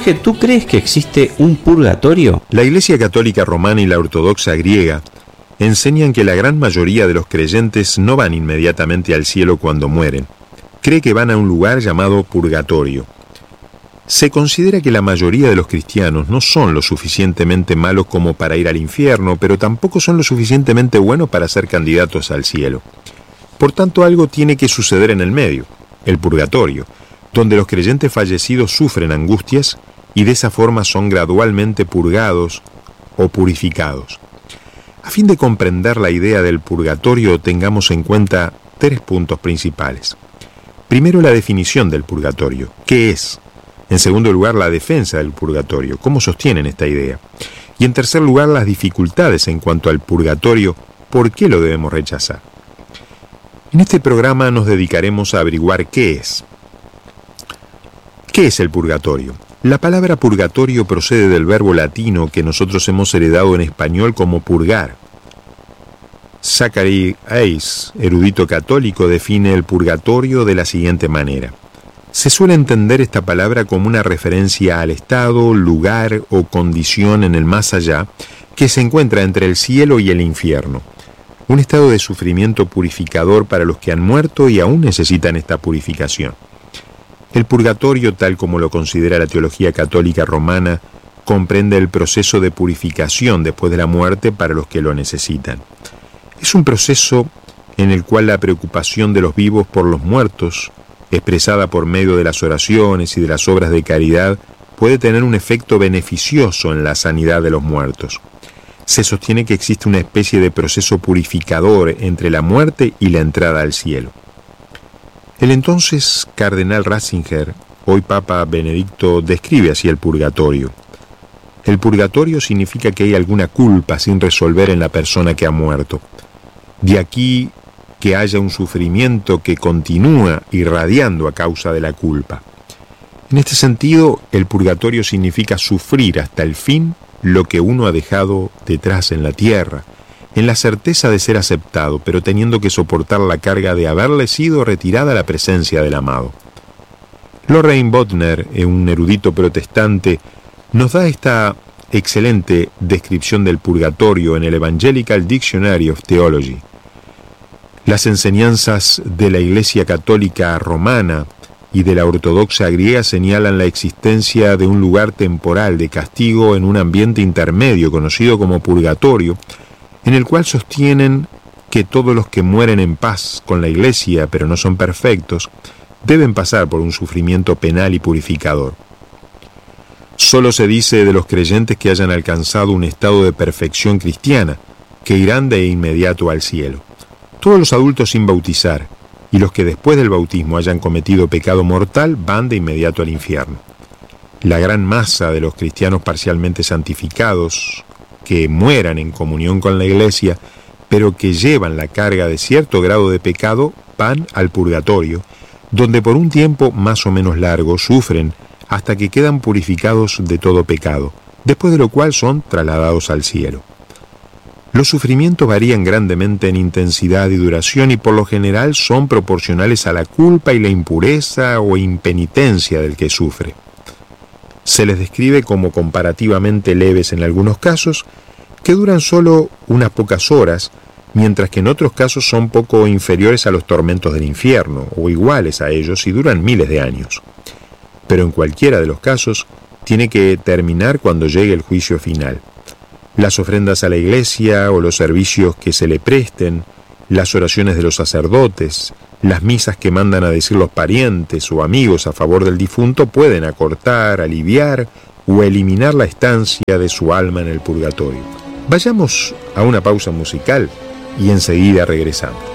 Jorge, ¿tú crees que existe un purgatorio? La Iglesia Católica Romana y la Ortodoxa griega enseñan que la gran mayoría de los creyentes no van inmediatamente al cielo cuando mueren. Cree que van a un lugar llamado purgatorio. Se considera que la mayoría de los cristianos no son lo suficientemente malos como para ir al infierno, pero tampoco son lo suficientemente buenos para ser candidatos al cielo. Por tanto, algo tiene que suceder en el medio, el purgatorio, donde los creyentes fallecidos sufren angustias y de esa forma son gradualmente purgados o purificados. A fin de comprender la idea del purgatorio, tengamos en cuenta 3 puntos principales. Primero, la definición del purgatorio. ¿Qué es? En segundo lugar, la defensa del purgatorio. ¿Cómo sostienen esta idea? Y en tercer lugar, las dificultades en cuanto al purgatorio. ¿Por qué lo debemos rechazar? En este programa nos dedicaremos a averiguar qué es. ¿Qué es el purgatorio? La palabra purgatorio procede del verbo latino que nosotros hemos heredado en español como purgar. Zachary Hayes, erudito católico, define el purgatorio de la siguiente manera. Se suele entender esta palabra como una referencia al estado, lugar o condición en el más allá que se encuentra entre el cielo y el infierno. Un estado de sufrimiento purificador para los que han muerto y aún necesitan esta purificación. El purgatorio, tal como lo considera la teología católica romana, comprende el proceso de purificación después de la muerte para los que lo necesitan. Es un proceso en el cual la preocupación de los vivos por los muertos, expresada por medio de las oraciones y de las obras de caridad, puede tener un efecto beneficioso en la sanidad de los muertos. Se sostiene que existe una especie de proceso purificador entre la muerte y la entrada al cielo. El entonces cardenal Ratzinger, hoy Papa Benedicto, describe así el purgatorio. El purgatorio significa que hay alguna culpa sin resolver en la persona que ha muerto. De aquí que haya un sufrimiento que continúa irradiando a causa de la culpa. En este sentido, el purgatorio significa sufrir hasta el fin lo que uno ha dejado detrás en la tierra, en la certeza de ser aceptado, pero teniendo que soportar la carga de haberle sido retirada la presencia del amado. Loraine Boettner, un erudito protestante, nos da esta excelente descripción del purgatorio en el Evangelical Dictionary of Theology. Las enseñanzas de la Iglesia Católica Romana y de la Ortodoxa griega señalan la existencia de un lugar temporal de castigo en un ambiente intermedio conocido como purgatorio, en el cual sostienen que todos los que mueren en paz con la Iglesia, pero no son perfectos, deben pasar por un sufrimiento penal y purificador. Solo se dice de los creyentes que hayan alcanzado un estado de perfección cristiana, que irán de inmediato al cielo. Todos los adultos sin bautizar y los que después del bautismo hayan cometido pecado mortal van de inmediato al infierno. La gran masa de los cristianos parcialmente santificados, que mueran en comunión con la Iglesia, pero que llevan la carga de cierto grado de pecado, van al purgatorio, donde por un tiempo más o menos largo sufren hasta que quedan purificados de todo pecado, después de lo cual son trasladados al cielo. Los sufrimientos varían grandemente en intensidad y duración y por lo general son proporcionales a la culpa y la impureza o impenitencia del que sufre. Se les describe como comparativamente leves en algunos casos, que duran solo unas pocas horas, mientras que en otros casos son poco inferiores a los tormentos del infierno, o iguales a ellos y duran miles de años. Pero en cualquiera de los casos, tiene que terminar cuando llegue el juicio final. Las ofrendas a la Iglesia o los servicios que se le presten, las oraciones de los sacerdotes, las misas que mandan a decir los parientes o amigos a favor del difunto pueden acortar, aliviar o eliminar la estancia de su alma en el purgatorio. Vayamos a una pausa musical y enseguida regresamos.